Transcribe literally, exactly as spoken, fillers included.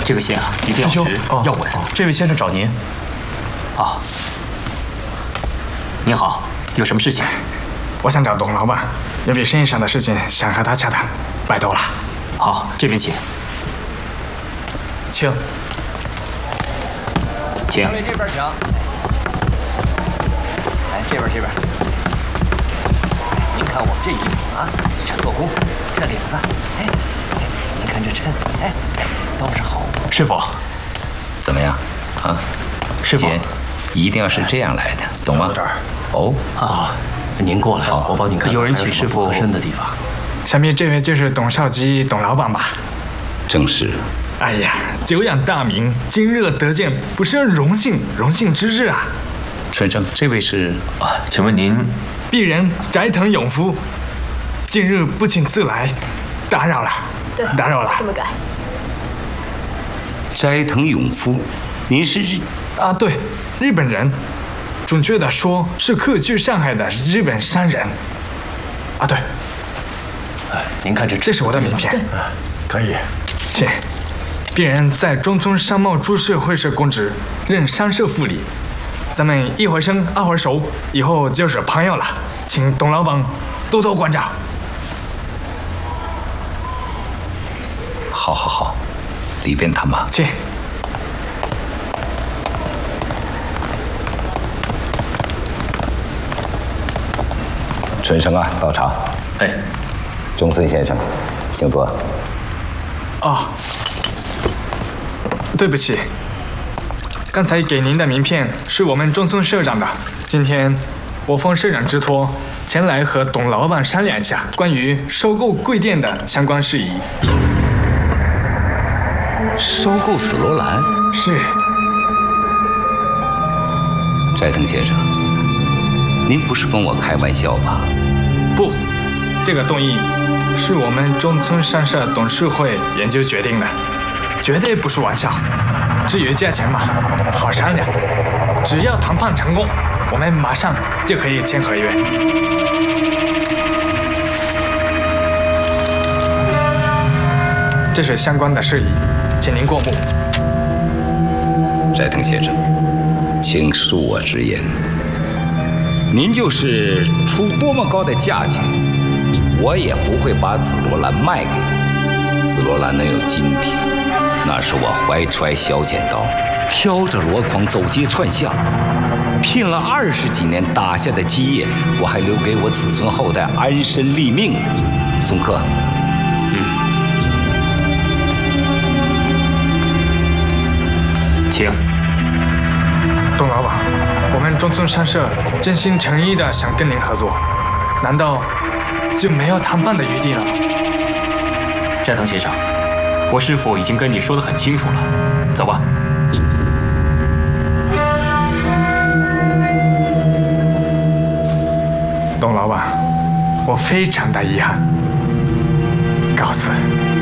这个线啊，一定要直，要稳。 这位先生找您。 啊，您好，有什么事情？ 我想找董老板，有笔生意上的事情想和他洽谈，拜托了。 好，这边请。 请。 请。 两位这边请。来，这边这边。您看我们这衣服啊，这做工，这领子，哎，您看这衬，哎，都是好物。 师傅， 怎么样？啊， 师傅， 一定要是这样来的，懂吗？ 到这儿。 哦啊， 您过来，我帮您看。 有人请师傅合身的地方。 想必这位就是董少基董老板吧？ 正是。 哎呀，久仰大名，今日得见，不是荣幸荣幸之日啊！ 春生，这位是啊？请问您？ 鄙人斋藤永夫，今日不请自来，打扰了。 对， 打扰了。 这么改。 斋藤永夫，您是日啊？对，日本人，准确的说是客居上海的日本商人。啊，对。 哎，您看这， 这是我的名片。 对， 可以。 请。鄙人在中村商贸株式会社供职，任商社副理。咱们一会生二会熟，以后就是朋友了，请董老板多多关照。 好好好，里边谈吧。 请。 春生啊，到场。 哎， 中村先生，请坐。 哦，对不起，刚才给您的名片是我们中村社长的。今天我奉社长之托，前来和董老板商量一下关于收购贵店的相关事宜。 收购紫罗兰？ 是。 斋藤先生，您不是跟我开玩笑吧？ 不，这个动议是我们中村商社董事会研究决定的，绝对不是玩笑。至于价钱嘛，好商量，只要谈判成功，我们马上就可以签合约。这是相关的事宜，请您过目。 斋藤先生，请恕我直言，您就是出多么高的价钱，我也不会把紫罗兰卖给你。紫罗兰能有今天，那是我怀揣小剪刀，挑着箩筐走街串巷，拼了二十几年打下的基业，我还留给我子孙后代安身立命呢。宋克， 嗯，请。 董老板，我们中村商社真心诚意的想跟您合作，难道就没有谈判的余地了吗？ 斋藤先生，我师父已经跟你说得很清楚了，走吧。 董老板，我非常的遗憾，告辞。